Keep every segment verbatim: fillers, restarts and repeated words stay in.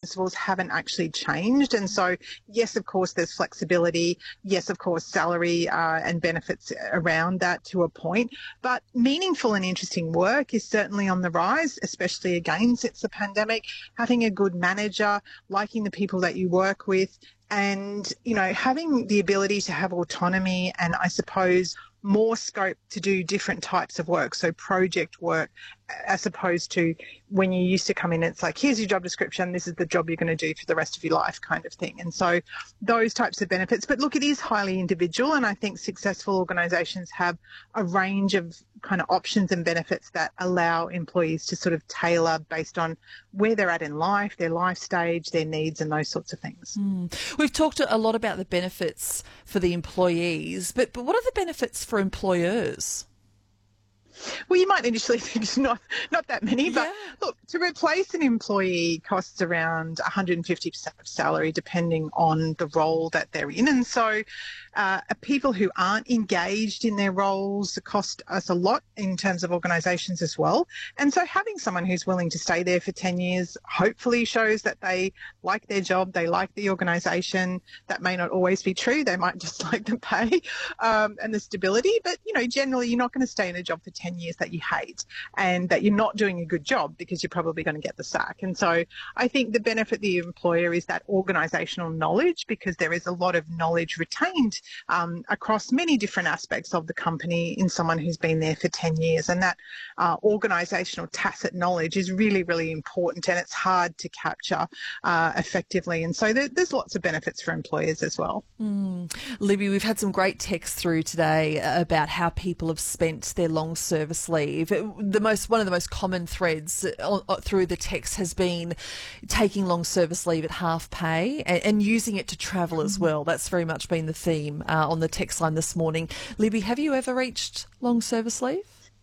principles haven't actually changed. And so, yes, of course, there's flexibility. Yes, of course, salary uh, and benefits around that to a point. But meaningful and interesting work is certainly on the rise, especially again since the pandemic. Having a good manager, liking the people that you work with, and, you know, having the ability to have autonomy and, I suppose, more scope to do different types of work, so project work, as opposed to when you used to come in, it's like, here's your job description, this is the job you're going to do for the rest of your life kind of thing. And so those types of benefits. But look, it is highly individual, and I think successful organisations have a range of kind of options and benefits that allow employees to sort of tailor based on where they're at in life, their life stage, their needs and those sorts of things. Mm. We've talked a lot about the benefits for the employees, but, but what are the benefits for employers? Well, you might initially think it's not, not that many, but yeah. look, to replace an employee costs around one hundred fifty percent of salary depending on the role that they're in. And so uh, people who aren't engaged in their roles cost us a lot in terms of organisations as well. And so having someone who's willing to stay there for ten years hopefully shows that they like their job, they like the organisation. That may not always be true. They might just like the pay um, and the stability. But, you know, generally you're not going to stay in a job for ten years that you hate and that you're not doing a good job because you're probably going to get the sack. And so I think the benefit of the employer is that organisational knowledge, because there is a lot of knowledge retained um, across many different aspects of the company in someone who's been there for ten years. And that uh, organisational tacit knowledge is really, really important, and it's hard to capture uh, effectively. And so there, there's lots of benefits for employers as well. Mm. Libby, we've had some great texts through today about how people have spent their long service leave. The most one of the most common threads through the text has been taking long service leave at half pay and, and using it to travel as well. That's very much been the theme uh, on the text line this morning. Libby, have you ever reached long service leave?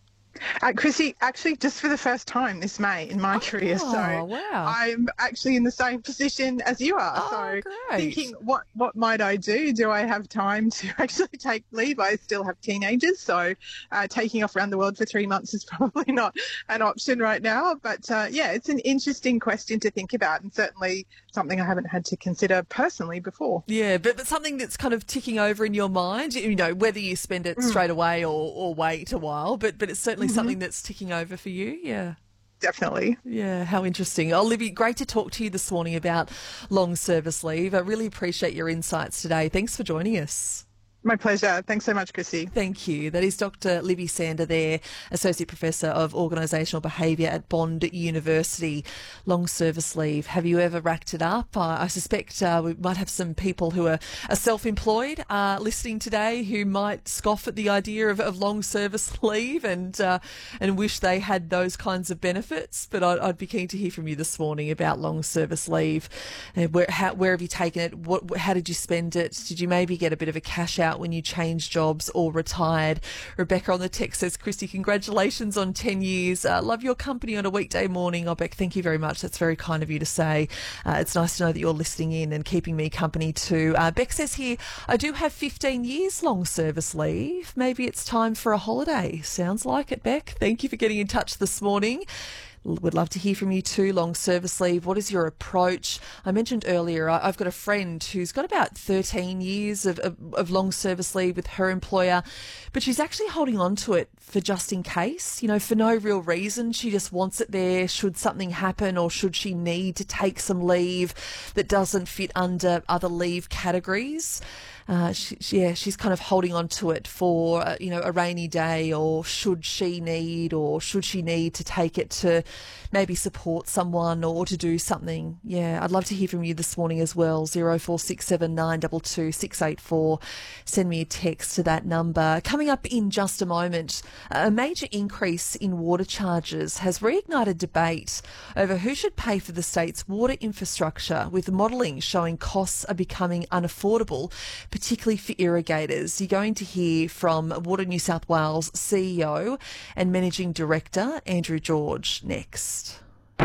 Uh, Chrissy, actually just for the first time this May in my oh, career. So wow. I'm actually in the same position as you are. Oh, so great. thinking, what, what might I do? Do I have time to actually take leave? I still have teenagers, so uh, taking off around the world for three months is probably not an option right now. But uh, yeah, it's an interesting question to think about, and certainly something I haven't had to consider personally before. Yeah, but, but something that's kind of ticking over in your mind, you know, whether you spend it mm. straight away or, or wait a while, but, but it's certainly mm-hmm. something that's ticking over for you, yeah. Definitely. Yeah, how interesting. Oh, Libby, great to talk to you this morning about long service leave. I really appreciate your insights today. Thanks for joining us. My pleasure. Thanks so much, Chrissy. Thank you. That is Doctor Libby Sander there, Associate Professor of Organisational Behaviour at Bond University. Long service leave. Have you ever racked it up? Uh, I suspect uh, we might have some people who are, are self-employed uh, listening today who might scoff at the idea of, of long service leave and uh, and wish they had those kinds of benefits. But I'd, I'd be keen to hear from you this morning about long service leave. Uh, where, how, where have you taken it? What, how did you spend it? Did you maybe get a bit of a cash out when you changed jobs or retired? Rebecca on the text says, Christy, congratulations on ten years. Uh, love your company on a weekday morning. Oh, Beck, thank you very much. That's very kind of you to say. Uh, it's nice to know that you're listening in and keeping me company too. Uh, Beck says here, I do have fifteen years long service leave. Maybe it's time for a holiday. Sounds like it, Beck. Thank you for getting in touch this morning. Would love to hear from you too. Long service leave. What is your approach? I mentioned earlier, I've got a friend who's got about thirteen years of, of, of long service leave with her employer, but she's actually holding on to it for just in case, you know, for no real reason. She just wants it there should something happen or should she need to take some leave that doesn't fit under other leave categories. Uh, she, she, yeah, she's kind of holding on to it for, uh, you know, a rainy day, or should she need, or should she need to take it to maybe support someone or to do something. Yeah, I'd love to hear from you this morning as well. zero four six seven nine two two six eight four. Send me a text to that number. Coming up in just a moment, a major increase in water charges has reignited debate over who should pay for the state's water infrastructure, with modelling showing costs are becoming unaffordable, particularly for irrigators. You're going to hear from Water New South Wales C E O and Managing Director Andrew George next.